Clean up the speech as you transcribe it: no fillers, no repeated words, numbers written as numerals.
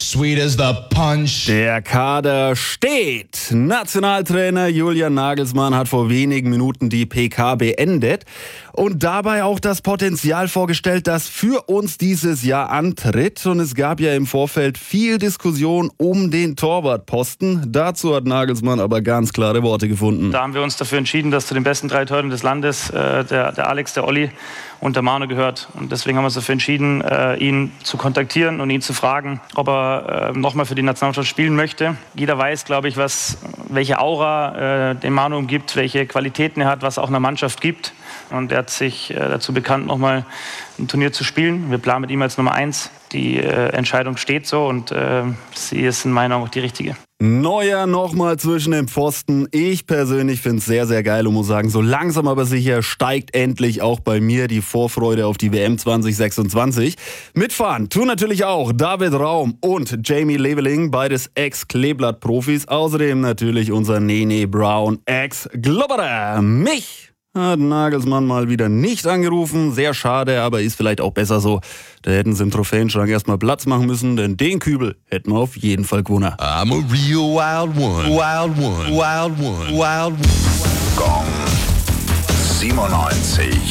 sweet as the punch. Der Kader steht. Nationaltrainer Julian Nagelsmann hat vor wenigen Minuten die PK beendet und dabei auch das Potenzial vorgestellt, das für uns dieses Jahr antritt. Und es gab ja im Vorfeld viel Diskussion um den Torwartposten. Dazu hat Nagelsmann aber ganz klare Worte gefunden. Da haben wir uns dafür entschieden, dass zu den besten 3 Torhütern des Landes der Alex, der Olli und der Manu gehört. Und deswegen haben wir uns dafür entschieden, ihn zu kontaktieren und ihn zu fragen, ob er nochmal für die Nationalmannschaft spielen möchte. Jeder weiß, glaube ich, welche Aura den Manu umgibt, welche Qualitäten er hat, was auch einer Mannschaft gibt. Und er hat sich dazu bekannt, nochmal ein Turnier zu spielen. Wir planen mit ihm als Nummer 1. Die Entscheidung steht so und sie ist in meinen Augen auch die richtige. Neuer nochmal zwischen den Pfosten. Ich persönlich finde es sehr, sehr geil und muss sagen, so langsam aber sicher steigt endlich auch bei mir die Vorfreude auf die WM 2026. Mitfahren tun natürlich auch David Raum und Jamie Leveling, beides Ex-Kleeblatt-Profis. Außerdem natürlich unser Nene Brown, Ex-Globberer. Mich hat Nagelsmann mal wieder nicht angerufen. Sehr schade, aber ist vielleicht auch besser so. Da hätten sie im Trophäenschrank erstmal Platz machen müssen, denn den Kübel hätten wir auf jeden Fall gewonnen. I'm a real wild one. Wild one. Wild one. Wild one. Gong 97.